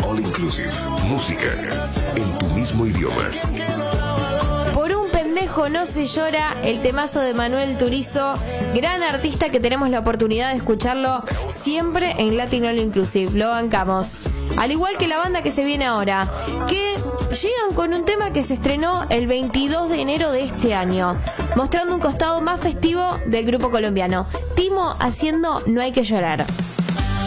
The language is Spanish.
All Inclusive. Música en tu mismo idioma. Por un pendejo no se llora, el temazo de Manuel Turizo, gran artista que tenemos la oportunidad de escucharlo siempre en Latin All Inclusive. Lo bancamos. Al igual que la banda que se viene ahora, que llegan con un tema que se estrenó el 22 de enero de este año, mostrando un costado más festivo del grupo colombiano. Timo haciendo No hay que llorar.